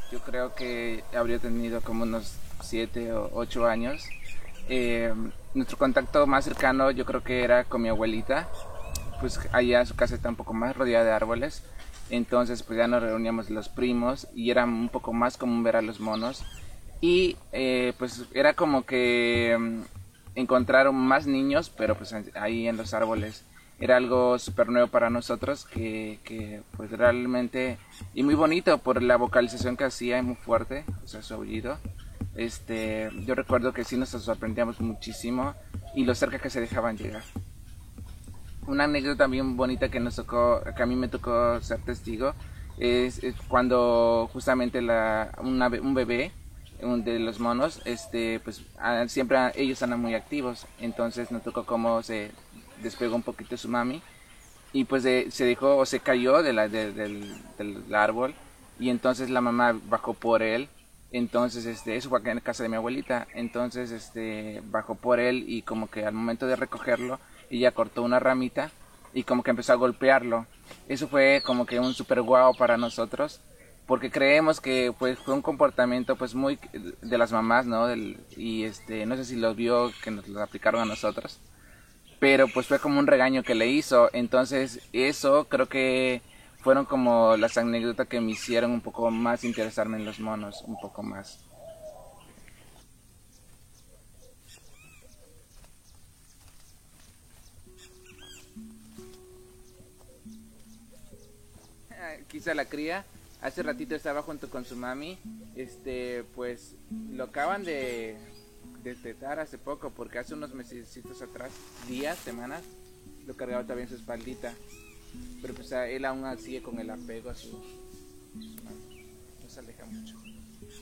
yo creo que habría tenido como unos 7 o 8 años. Eh, Nuestro contacto más cercano yo creo que era con mi abuelita, pues allá su casa está un poco más rodeada de árboles, entonces pues ya nos reuníamos los primos y era un poco más común ver a los monos y pues era como que encontraron más niños, pero pues ahí en los árboles era algo súper nuevo para nosotros que pues realmente y muy bonito por la vocalización que hacía, muy fuerte, o sea, su aullido. Yo recuerdo que sí nos sorprendíamos muchísimo y lo cerca que se dejaban llegar. Una anécdota bien bonita que nos tocó, que a mí me tocó ser testigo, es cuando justamente un bebé, un de los monos, pues siempre ellos andan muy activos, entonces nos tocó cómo se despegó un poquito su mami y pues se dejó o se cayó del árbol y entonces la mamá bajó por él. Entonces eso fue acá en casa de mi abuelita, entonces bajó por él y como que al momento de recogerlo ella cortó una ramita y como que empezó a golpearlo. Eso fue como que un super guau para nosotros porque creemos que pues fue un comportamiento pues muy de las mamás, ¿no? Y no sé si lo vio que nos lo aplicaron a nosotros, pero pues fue como un regaño que le hizo. Entonces eso creo que fueron como las anécdotas que me hicieron un poco más interesarme en los monos, un poco más. Quizá la cría, hace ratito estaba junto con su mami, pues lo acaban de destetar hace poco, porque hace unos mesecitos atrás, días, semanas, lo cargaba todavía en su espaldita, pero pues él aún sigue con el apego a su mami, no se aleja mucho.